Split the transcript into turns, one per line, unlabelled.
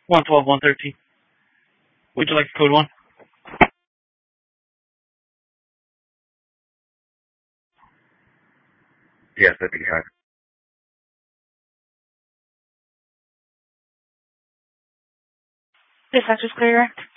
112, 113. Would you like code 1?
Yes, that'd be fine.
Dispatch is clear.